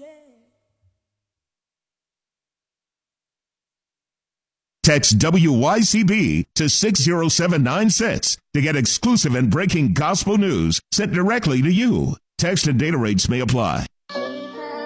Text WYCB to 60796 to get exclusive and breaking gospel news sent directly to you. Text and data rates may apply.